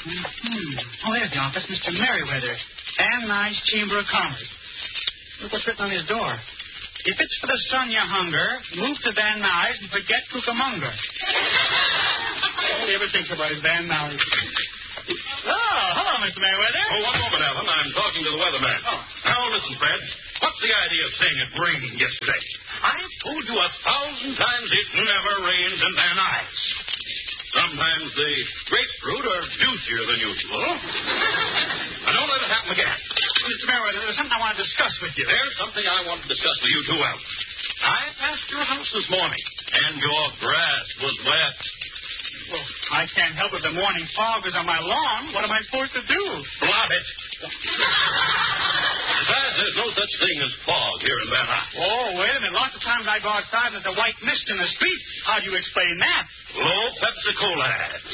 Oh, there's the office. Mr. Merriweather. Van Nuys Chamber of Commerce. Look what's written on his door. If it's for the son you hunger, move to Van Nuys and forget Cucamonga. All he ever thinks about is Van Nuys. Oh, hello, Mr. Merriweather. Oh, one moment, Alan. I'm talking to the weatherman. Oh. Now, listen, Fred. What's the idea of saying it rained yesterday? I've told you 1,000 times it never rains in Van Nuys. Sometimes the grapefruit are juicier than usual. Now, don't let it happen again. Mr. Merriweather, there's something I want to discuss with you. There's something I want to discuss with you, too, Alan. I passed your house this morning, and your grass was wet. Well, I can't help it. The morning fog is on my lawn. What am I supposed to do? Blot it. Besides, there's no such thing as fog here in Van Nuys. Oh, wait a minute. Lots of times I go outside and there's a white mist in the streets. How do you explain that? Low Pepsi-Cola ads.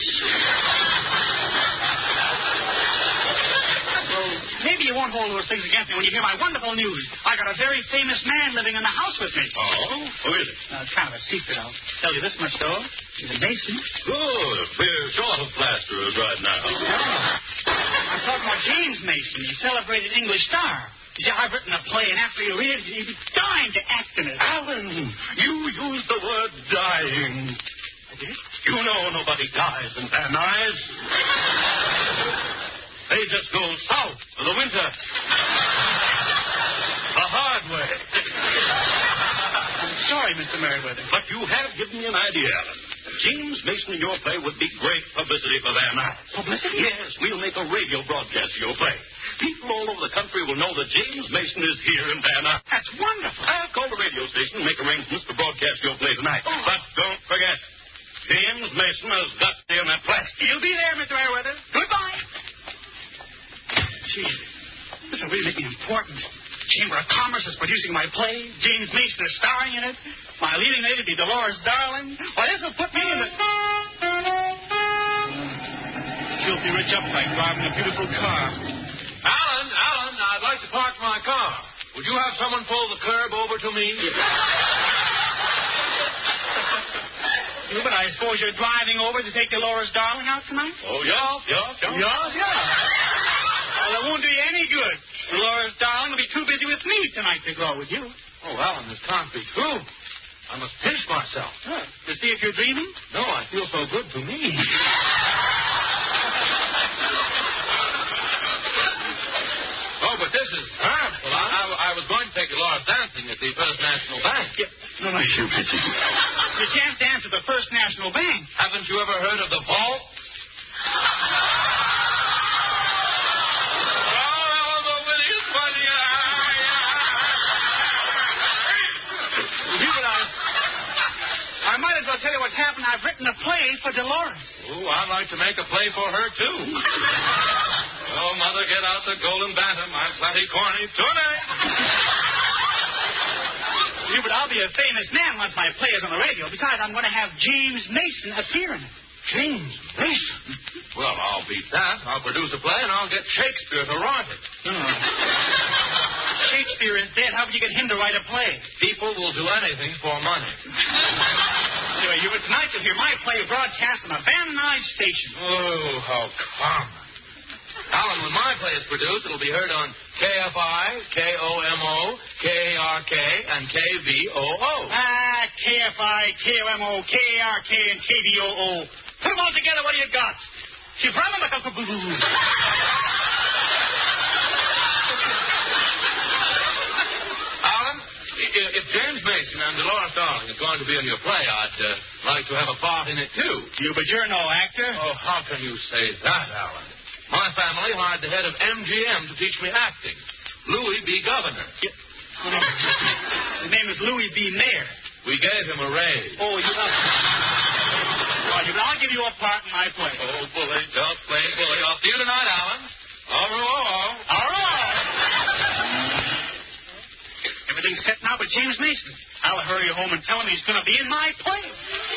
Well, maybe you won't hold those things against me when you hear my wonderful news. I got a very famous man living in the house with me. Oh? Who is it? It's kind of a secret. I'll tell you this much, though. He's a mason. Good. We're short of plasterers right now. I'm talking about James Mason, the celebrated English star. You see, I've written a play, and after you read it, you'd be dying to act in it. Alan, you used the word dying. I did? You know nobody dies in Van Nuys. They just go south for the winter. The hard way. I'm sorry, Mr. Merriweather. But you have given me an idea, Alan. James Mason in your play would be great publicity for Van Nuys. Publicity? Yes, we'll make a radio broadcast of your play. People all over the country will know that James Mason is here in Van Nuys. That's wonderful. I'll call the radio station and make arrangements to broadcast your play tonight. Oh. But don't forget, James Mason has got to be in that play. You'll be there, Mr. Merriweather. Goodbye. Gee, this will really make me important. Chamber of Commerce is producing my play. James Mason is starring in it. My leading lady will be Dolores Darling. Why, this will put me in the... Filthy rich uptight driving a beautiful car. Alan, I'd like to park my car. Would you have someone pull the curb over to me? You, but I suppose you're driving over to take Dolores Darling out tonight? Oh, yeah. Well, it won't do you any good. Dolores Darling will be too busy with me tonight to go with you. Oh, Alan, this can't be true. I must pinch myself. To see if you're dreaming? No, I feel so good to me. Oh, but this is dreadful. I was going to take Dolores dancing at the First National Bank. No, you pity. You can't dance at the First National Bank. Haven't you ever heard of the vault? I might as well tell you what's happened. I've written a play for Dolores. Oh, I'd like to make a play for her, too. Oh, Mother, get out the golden bantam. I'm plenty corny tonight. But I'll be a famous man once my play is on the radio. Besides, I'm going to have James Mason appear in it. James Mason? Well, I'll beat that. I'll produce a play, and I'll get Shakespeare to write it. Shakespeare is dead. How would you get him to write a play? People will do anything for money. Anyway, tonight you'll hear my play broadcast on the Van Nuys station. Oh, how common. Alan, when my play is produced, it'll be heard on KFI, KOMO, KARK, and KVOO. KFI, KOMO, KARK, and KVOO. Put them all together. What do you got? Alan, if James Mason and Dolores Darling is going to be in your play, I'd like to have a part in it, too. But you're no actor. Oh, how can you say that, Alan? My family hired the head of MGM to teach me acting, Louis B. Governor. His name is Louis B. Mayer. We gave him a raise. Oh, you got... I'll give you a part in my play. Oh, bully, just plain bully. I'll see you tonight, Alan. Au revoir. Au revoir. Everything's set now but James Mason. I'll hurry home and tell him he's going to be in my play.